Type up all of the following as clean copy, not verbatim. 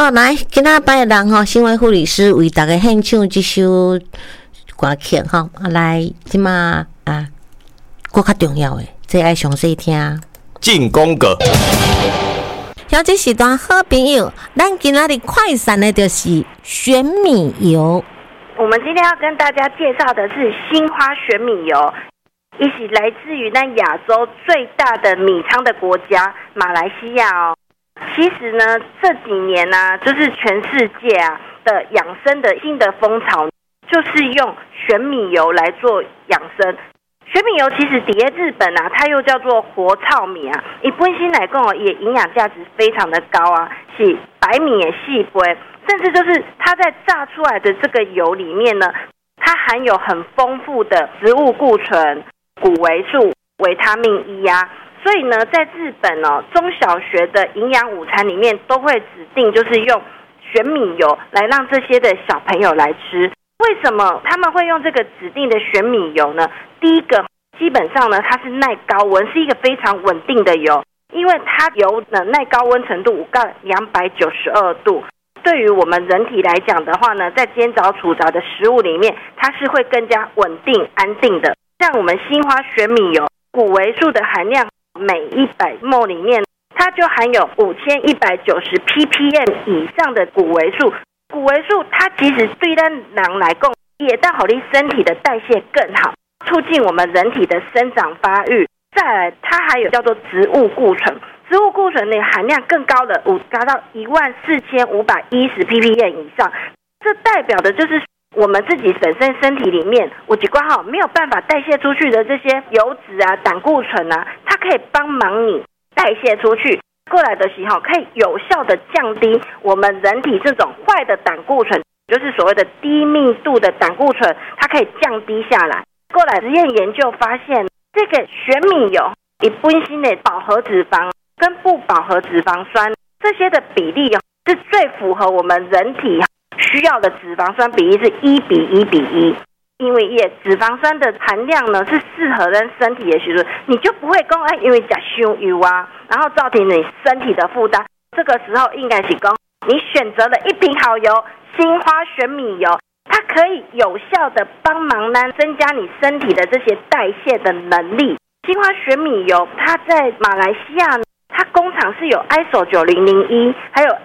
好，来，今仔拜人吼，新闻护理师为大家献唱这首歌曲吼，来，即马搁较重要的，这爱详细听。 进攻歌。 像这时段好朋友，咱今仔日快闪的就是玄米油。 我们今天要跟大家介绍的是新花玄米油，一起来自于咱亚洲最大的米仓的国家马来西亚哦。其实呢，这几年呢，就是全世界的养生的新的风潮，就是用玄米油来做养生。玄米油其实底下日本它又叫做活糙米一般性来讲也营养价值非常的高是白米的细杯，甚至就是它在榨出来的这个油里面呢，它含有很丰富的植物固醇、谷维素、维他命 E 所以呢，在日本中小学的营养午餐里面都会指定就是用玄米油来让这些的小朋友来吃。为什么他们会用这个指定的玄米油呢？第一个，基本上呢，它是耐高温，是一个非常稳定的油，因为它油的耐高温程度到292度。对于我们人体来讲的话呢，在煎炸煮炸的食物里面，它是会更加稳定安定的。像我们新花玄米油，谷维素的含量每100 ml 里面，它就含有5190 ppm 以上的谷维素。谷维素它其实对咱人来讲，也让好你身体的代谢更好，促进我们人体的生长发育。再来，它还有叫做植物固醇，植物固醇的含量更高的，达到14510 ppm 以上。这代表的就是我们自己本身身体里面有一寡没有办法代谢出去的这些油脂胆固醇它可以帮忙你代谢出去。过来的时候可以有效的降低我们人体这种坏的胆固醇，就是所谓的低密度的胆固醇，它可以降低下来。过来实验研究发现，这个玄米油一般性的饱和脂肪跟不饱和脂肪酸这些的比例是最符合我们人体需要的脂肪酸比例是1:1:1。因为脂肪酸的含量呢是适合人身体的时候，你就不会说因为吃太油然后造成你身体的负担。这个时候应该是说，你选择了一瓶好油新花玄米油，它可以有效的帮忙增加你身体的这些代谢的能力。新花玄米油它在马来西亚呢，它工厂是有 ISO 9001，还有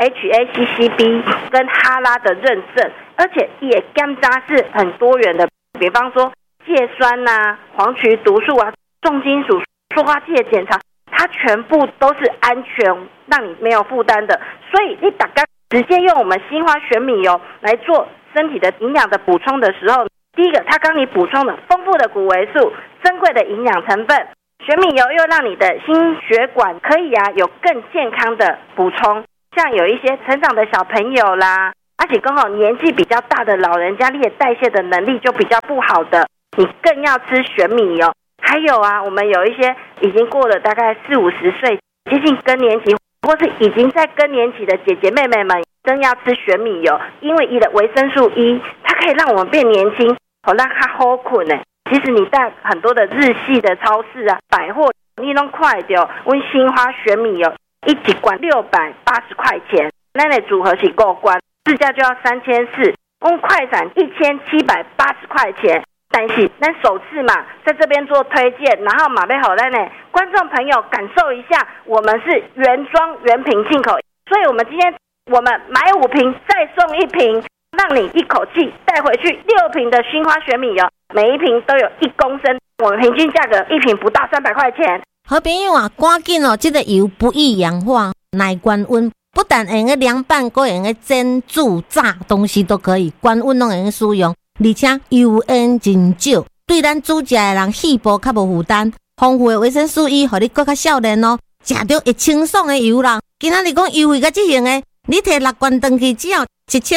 HACCP 跟哈拉的认证，而且也检查是很多元的，比方说芥酸黄曲毒素重金属塑化剂的检查，它全部都是安全，让你没有负担的。所以你大概直接用我们新花玄米油来做身体的营养的补充的时候，第一个它帮你补充了丰富的谷维素、珍贵的营养成分，玄米油又让你的心血管可以有更健康的补充。像有一些成长的小朋友啦，而且刚好年纪比较大的老人家，你的代谢的能力就比较不好的，你更要吃玄米油。还有我们有一些已经过了大概40-50岁，接近更年期，或是已经在更年期的姐姐妹妹们，更要吃玄米油，因为的维生素 E， 它可以让我们变年轻，让它好困呢。其实你在很多的日系的超市百货，你都看到我们新花玄米油一罐680块钱，那的组合是够关，市价就要3400，我们快闪1780块钱。但是咱首次嘛，在这边做推荐，然后马贝好咱的观众朋友感受一下，我们是原装原瓶进口，所以我们今天我们买5瓶再送1瓶，让你一口气带回去6瓶的新花玄米油，每一瓶都有1公升，我们平均价格1瓶不到300块钱。 好朋友赶紧这个油不易氧化，耐高温，不但会用凉拌，还会用煎、煮、炸东西都可以，高温都会用使用。而且油烟真少，对咱煮食的人细胞较无负担，丰富的维生素 E， 互你更较少年食到会清爽的油啦。今仔日讲优惠到这样的，你摕6罐回去只要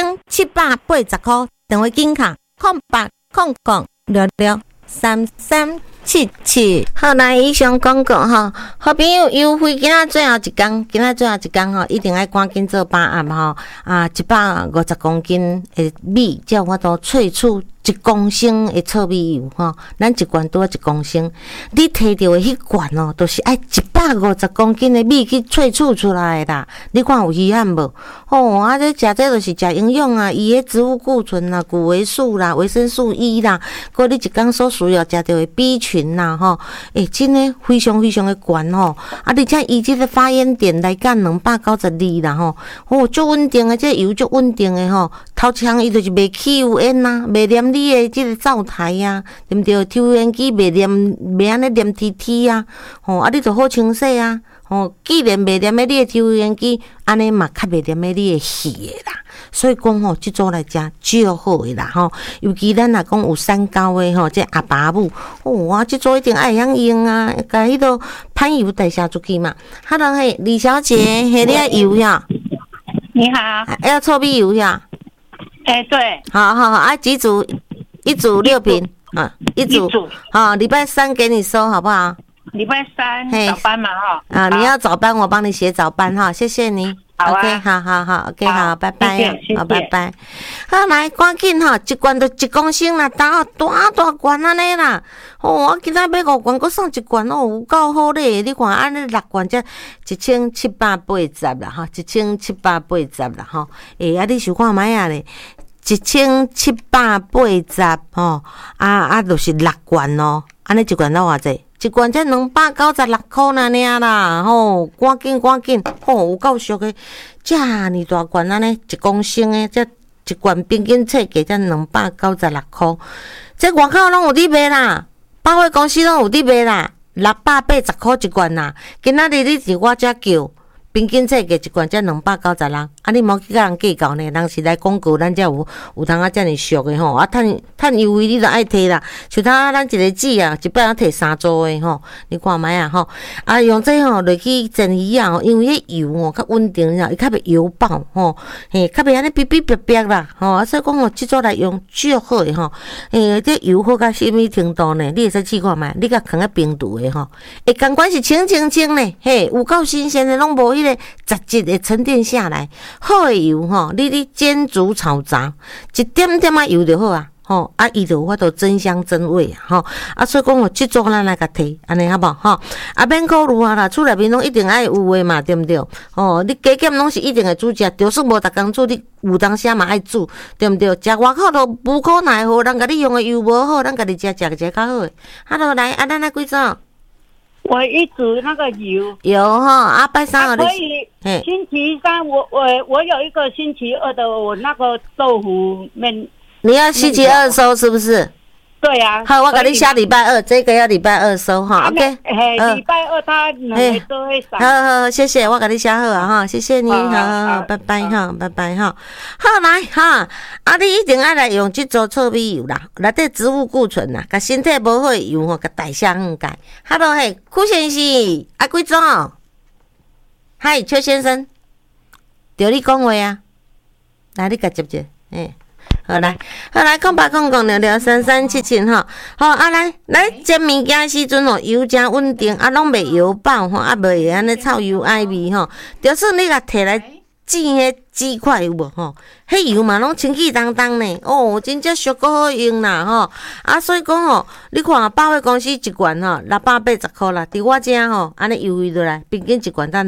1780块，电话紧卡0800663377。好，来以上广告好朋友优惠，今仔最后一天一定要赶紧做把握150公斤的米，才有法度萃取 1公升的糙米油吼，咱一罐拄啊1公升，你摕到的迄罐哦，都是爱150公斤的米去萃取出来的啦。你看有遗憾无？哦，啊，这食这就是食营养啊，伊的植物固醇啦、谷维素啦、维生素 E 啦，搁你一工所需要食到的 B 群啦，吼，真的非常非常的悬吼。啊，而且伊这个发烟点来讲292啦，吼，足稳定的，这油足稳定的吼。头枪伊就是袂起油烟呐，袂黏你的这个灶台啊，对不对？抽烟机袂安尼黏贴贴啊，啊，你就好清洗啊。既然袂黏咧你的抽烟机，安尼嘛较袂黏咧你的气的啦。所以讲即组来食最好的啦尤其咱若讲有三高的这阿爸母，即组一定爱晓用啊，甲迄个番油代谢出去嘛。Hello， 李小姐，你要油呀？ 你好， 要糙米油呀？ 对， 好，啊，几组？一组6瓶啊，一组。好，礼拜3给你收好不好？ 礼拜3早班嘛啊，你要早班，我帮你写早班谢谢你。 好啊 OK， 好 ，OK， 好，拜拜， 谢谢， 好，拜拜。好，来，赶紧一罐都1公升啦，大罐安尼啦。我今仔买5罐，搁送1罐有够好咧。你看，安尼6罐才1780啦，1780啦啊，你想看卖啊咧？1780就是6罐安尼1罐到偌济？一罐才296块那尔啦，赶紧，有够俗的，遮尼大罐安尼1公升的，这一罐平均册价才296块，这外口拢有伫卖啦，百货公司拢有伫卖啦，680块一罐啦，今仔日你伫我遮叫。平均册价一罐才296，你莫去甲人计较呢，人是来广告，咱才有通遮尔俗的啊，趁优惠你就爱摕啦，像咱一个纸啊，一摆摕3组的你看卖啊啊，用这落去蒸鱼啊因为迄油较稳定伊较袂油爆较袂安尼哔哔啦啊，所以讲即组来用最好的这油好到什么程度呢？你会使试看卖，你甲放在冰橱的会感觉是清呢，有够新鲜的，拢无迄个杂质会沉淀下来，好的油你煎煮炒炸，一点点啊油就好啊。伊就有法度增香增味啊所以讲即组咱来甲摕，安尼好无免考虑啦，厝内面拢一定爱有诶嘛，对毋对？你加减拢是一定会煮食，就算无逐工煮，你有当时嘛爱煮，对毋对？食外口都无可奈何，人甲你用诶油无好，咱家己食较好诶。来啊，咱来几组？ 我一组那个油拜3 可以。星期3我有一个星期2的我那个豆腐面。 你要星期2收是不是？ 对啊。 好，我给你下礼拜2，这个要礼拜2收OK。 礼拜2他两个都会上。 好，谢谢，我给你写好啊谢谢你，好，拜拜拜拜好来你一定爱来用这组糙米油啦，内底植物固醇啦，甲身体无好的油甲代谢很快。Hello， 顾先生，几组？嗨，邱先生，对你讲话啊，来，你甲接。好来，空白空讲聊3377好来煎物件时阵油真稳定拢袂油爆袂安尼臭油爱味就算你甲摕来煎迄鸡块有无迄油嘛拢清气当当呢真正俗够好用啦所以讲你看百货公司一罐680块啦，伫我遮安尼优惠落来，平均一罐才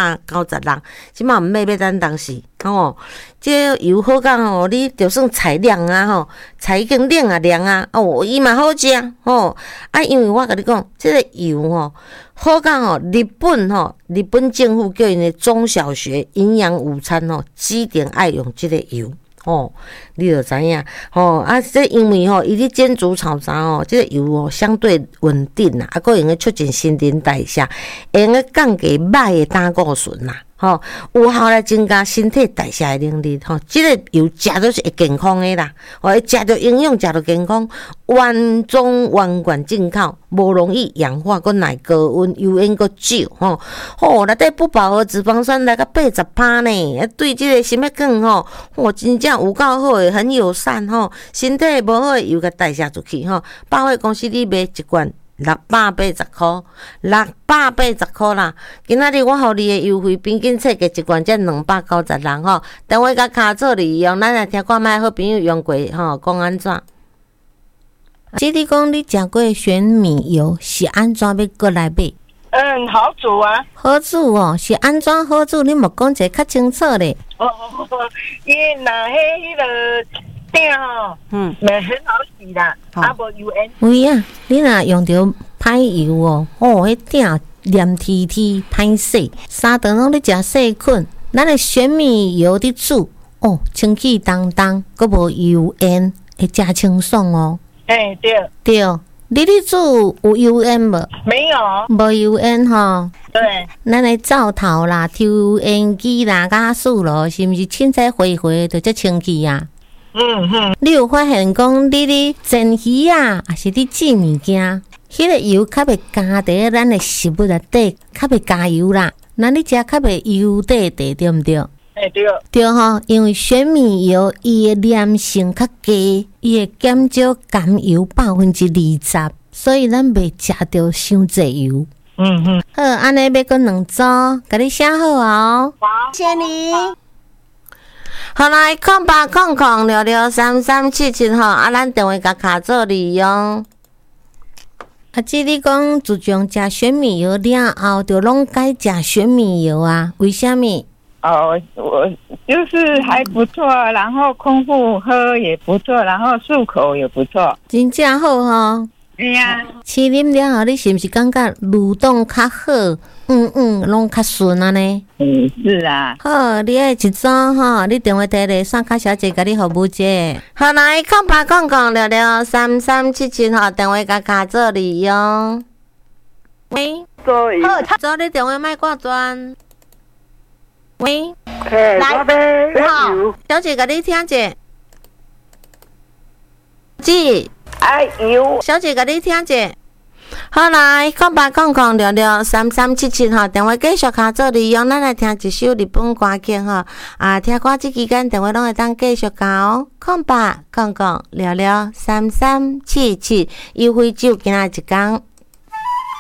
296，即马毋买要等当时这油好到你就算菜凉啊菜已经冷啊伊嘛好食因为我甲你讲，这个油好到日本政府叫因的中小学营养午餐指定爱用这个油你就知影这因为伊咧煎煮炒炸这个油相对稳定啦，还用来促进新陈代谢，用来降低歹的胆固醇啦。有效来增加身体代谢的能力这个油食都是会健康的啦会食到营养，食到健康，原装原罐进口，无容易氧化，佮耐高温，油烟佮少内底不饱和脂肪酸来到80%呢，对这个心血管真正有够好的，很友善身体无好的油甲代谢出去百货公司你买一罐680块啦，今仔日我互你的优惠平均册价一罐才296等我甲卡做利用，咱来听看卖好朋友用过讲安怎？ 即你讲你食过玄米油是安怎要过来买？ 好煮啊。 好煮哦，是安怎好煮？你莫讲一个较清楚咧。 伊若迄个鼎吼，咪很好洗啦，无油烟。 有啊，你若用着歹油哦，迄鼎黏贴贴歹洗，三顿拢咧食细菌。咱的玄米油伫煮，清气当当，佫无油烟，会真清爽哦。 对。 对，你咧煮有油烟无？ 没有。 无油烟吼。 对。 咱的灶头啦、抽油烟机啦、加水炉，是毋是凊彩灰灰就遮清气啊？你有发现讲你咧煎鱼啊，还是你煮物件，迄个油较袂加伫咱的食物内底，较袂加油啦。那你食较袂油底底，对毋对？ 对。 对吼，因为玄米油伊的粘性较低，伊会减少甘油20%，所以咱袂食到伤济油。好，安尼要搁2组，甲你写好哦。 好， 谢谢你。好来，0800663377吼，咱电话甲卡做利用。即你讲自从食玄米油了后，就拢改食玄米油啊？为什么？ 我就是还不错，然后空腹喝也不错，然后漱口也不错， 真正好吼。试啉了后，你是毋是感觉蠕动较好？拢较顺安尼。 是啊。 好，你爱一组吼，你电话摕咧，线卡小姐甲你服务者。好来，0800663377吼，电话甲卡做利用。喂，好，做你电话莫挂断。喂， 来， 好，小姐甲你听者。 油， 小姐甲你听者。好来，0800663377吼，电话继续卡做利用，咱来听一首日本歌曲吼。听歌即期间电话拢会当继续交哦。0800663377，优惠只有今仔一天。